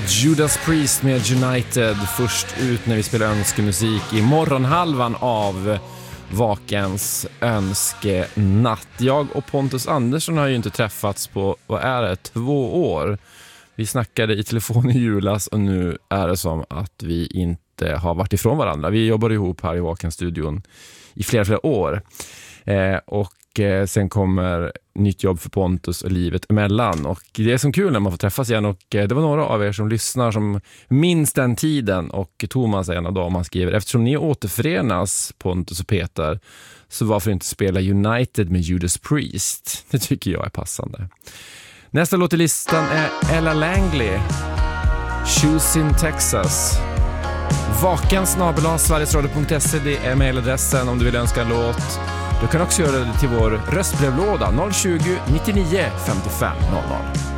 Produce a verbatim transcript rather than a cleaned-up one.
Judas Priest med United först ut när vi spelar önskemusik i morgonhalvan av Vakens önskenatt. Jag och Pontus Andersson har ju inte träffats på, vad är det, två år. Vi snackade i telefon i julas och nu är det som att vi inte har varit ifrån varandra. Vi jobbar ihop här i Vakens-studion i flera, flera år. Eh, och eh, sen kommer nytt jobb för Pontus och livet emellan. Och det är så kul när man får träffas igen. Och eh, det var några av er som lyssnar som minns den tiden. Och Thomas är en av dem, han skriver: eftersom ni återförenas, Pontus och Peter, så varför inte spela United med Judas Priest? Det tycker jag är passande. Nästa låt i listan är Ella Langley, Choosing Texas. Vaken snabel-a sverigesradio punkt se, det är mailadressen om du vill önska en låt. Du kan också göra det till vår röstbrevlåda noll tjugo, nittionio, femtiofem noll noll.